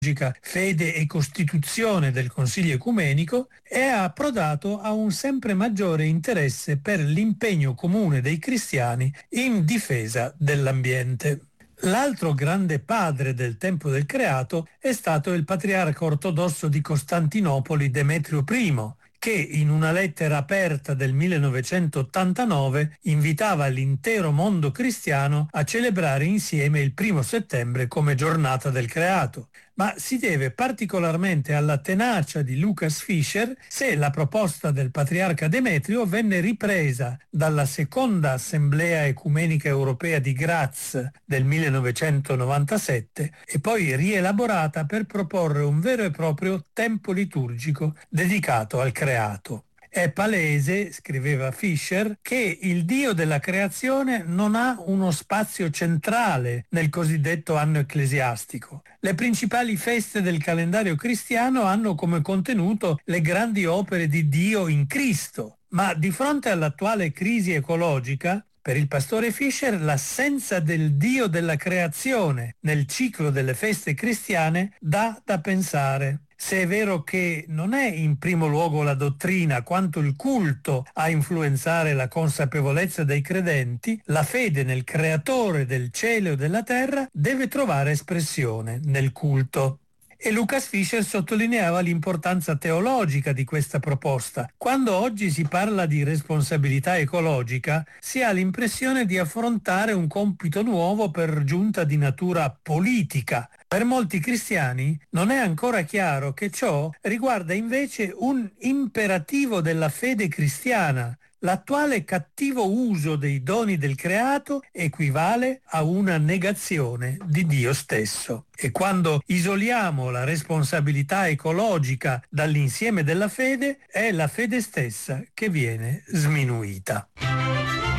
Fede e Costituzione del Consiglio Ecumenico e ha approdato a un sempre maggiore interesse per l'impegno comune dei cristiani in difesa dell'ambiente. L'altro grande padre del tempo del creato è stato il patriarca ortodosso di Costantinopoli Demetrio I, che in una lettera aperta del 1989 invitava l'intero mondo cristiano a celebrare insieme il 1° settembre come giornata del creato. Ma si deve particolarmente alla tenacia di Lucas Fischer se la proposta del patriarca Demetrio venne ripresa dalla seconda Assemblea Ecumenica Europea di Graz del 1997 e poi rielaborata per proporre un vero e proprio tempo liturgico dedicato al creato. È palese, scriveva Fischer, che il Dio della creazione non ha uno spazio centrale nel cosiddetto anno ecclesiastico. Le principali feste del calendario cristiano hanno come contenuto le grandi opere di Dio in Cristo, ma di fronte all'attuale crisi ecologica, per il pastore Fischer l'assenza del Dio della creazione nel ciclo delle feste cristiane dà da pensare. Se è vero che non è in primo luogo la dottrina quanto il culto a influenzare la consapevolezza dei credenti, la fede nel creatore del cielo e della terra deve trovare espressione nel culto. E Lucas Fischer sottolineava l'importanza teologica di questa proposta. Quando oggi si parla di responsabilità ecologica, si ha l'impressione di affrontare un compito nuovo per giunta di natura politica. Per molti cristiani non è ancora chiaro che ciò riguarda invece un imperativo della fede cristiana. L'attuale cattivo uso dei doni del creato equivale a una negazione di Dio stesso. E quando isoliamo la responsabilità ecologica dall'insieme della fede, è la fede stessa che viene sminuita.